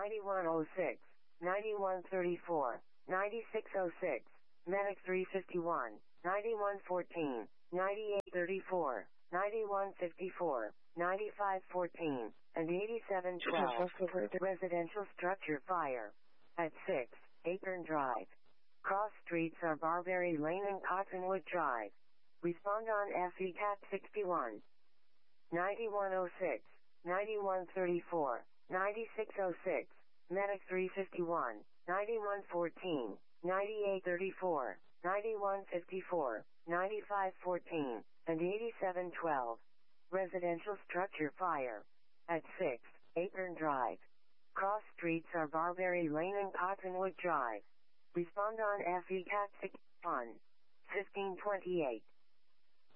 9106, 9134, 9606, Medic 351, 9114, 9834, 9154, 9514, and 8712. Residential structure fire. At 6, Acorn Drive. Cross streets are Barberry Lane and Cottonwood Drive. Respond on FE Cat 61. 9106, 9134, 9606, Medic 351, 9114, 9834, 9154, 9514, and 8712. Residential structure fire. At 6, Acorn Drive. Cross streets are Barberry Lane and Cottonwood Drive. Respond on FE Cat 61. 1528.